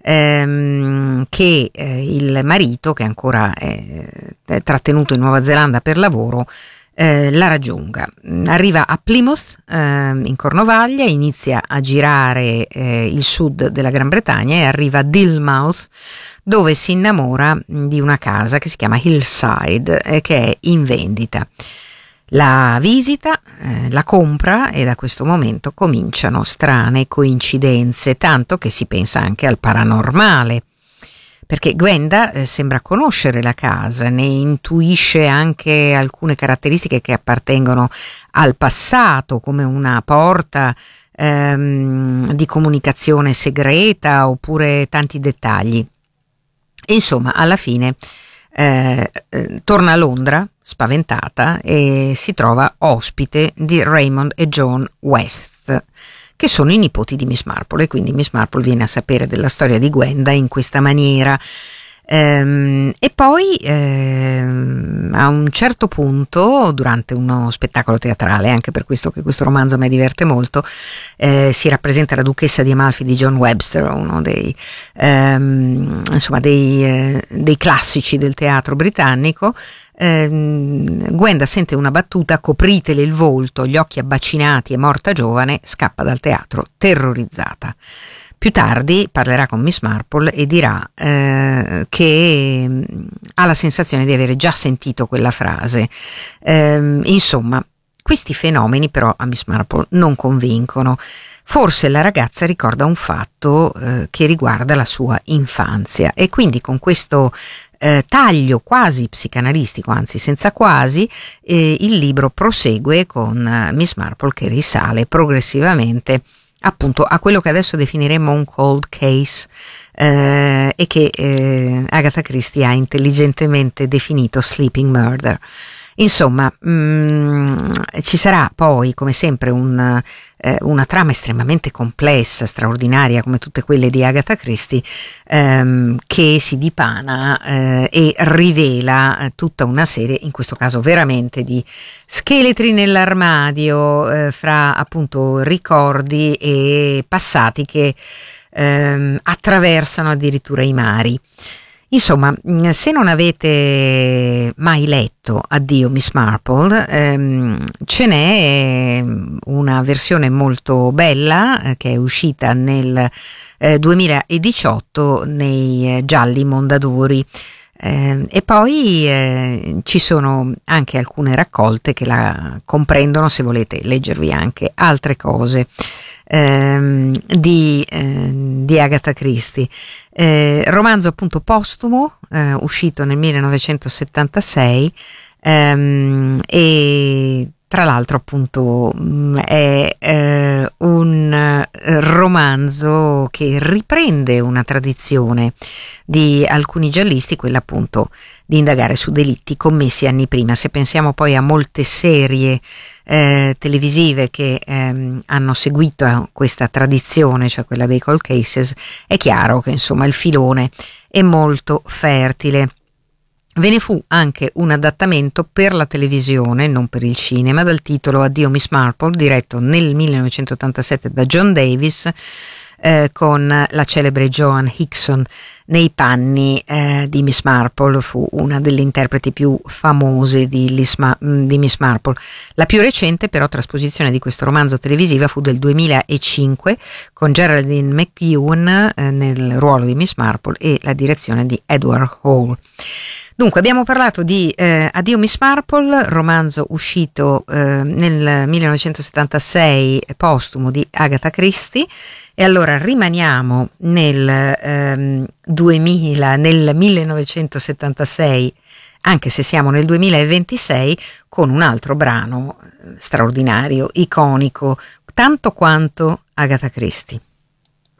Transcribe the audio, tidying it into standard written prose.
che il marito, che ancora è trattenuto in Nuova Zelanda per lavoro, la raggiunga. Arriva a Plymouth, in Cornovaglia, inizia a girare il sud della Gran Bretagna e arriva a Dilmouth, dove si innamora di una casa che si chiama Hillside, che è in vendita. La visita, la compra, e da questo momento cominciano strane coincidenze, tanto che si pensa anche al paranormale, perché Gwenda sembra conoscere la casa, ne intuisce anche alcune caratteristiche che appartengono al passato, come una porta di comunicazione segreta, oppure tanti dettagli. Insomma, alla fine torna a Londra spaventata e si trova ospite di Raymond e Joan West, che sono i nipoti di Miss Marple, e quindi Miss Marple viene a sapere della storia di Gwenda in questa maniera. E poi a un certo punto, durante uno spettacolo teatrale, anche per questo che questo romanzo mi diverte molto, si rappresenta la Duchessa di Amalfi di John Webster, uno dei classici del teatro britannico. Gwenda sente una battuta: "Copritele il volto, gli occhi abbacinati, è morta giovane", scappa dal teatro terrorizzata. Più tardi parlerà con Miss Marple e dirà che ha la sensazione di avere già sentito quella frase. Insomma, questi fenomeni però a Miss Marple non convincono. Forse la ragazza ricorda un fatto che riguarda la sua infanzia, e quindi con questo taglio quasi psicanalistico, anzi senza quasi, il libro prosegue con Miss Marple che risale progressivamente appunto a quello che adesso definiremmo un cold case, e che Agatha Christie ha intelligentemente definito sleeping murder. Insomma, ci sarà poi, come sempre, una trama estremamente complessa, straordinaria, come tutte quelle di Agatha Christie, che si dipana e rivela tutta una serie, in questo caso veramente, di scheletri nell'armadio, fra appunto ricordi e passati che attraversano addirittura i mari. Insomma, se non avete mai letto Addio Miss Marple, ce n'è una versione molto bella che è uscita nel 2018 nei Gialli Mondadori, e poi ci sono anche alcune raccolte che la comprendono, se volete leggervi anche altre cose di Agatha Christie. Romanzo appunto postumo, uscito nel 1976, e tra l'altro appunto è un romanzo che riprende una tradizione di alcuni giallisti, quella appunto di indagare su delitti commessi anni prima. Se pensiamo poi a molte serie televisive che hanno seguito questa tradizione, cioè quella dei cold cases, è chiaro che insomma il filone è molto fertile. Ve ne fu anche un adattamento per la televisione, non per il cinema, dal titolo Addio Miss Marple, diretto nel 1987 da John Davis, con la celebre Joan Hickson nei panni di Miss Marple. Fu una delle interpreti più famose di Miss Marple. La più recente però trasposizione di questo romanzo televisiva fu del 2005, con Geraldine McEwan nel ruolo di Miss Marple e la direzione di Edward Hall. Dunque, abbiamo parlato di Addio Miss Marple, romanzo uscito nel 1976, postumo di Agatha Christie, e allora rimaniamo nel 1976, anche se siamo nel 2026, con un altro brano straordinario, iconico, tanto quanto Agatha Christie.